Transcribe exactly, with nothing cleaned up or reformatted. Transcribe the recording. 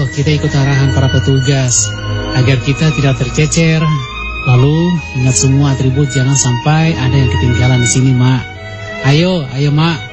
kita ikut arahan para petugas agar kita tidak tercecer. Lalu ingat semua atribut, jangan sampai ada yang ketinggalan di sini, Mak. Ayo, ayo Mak,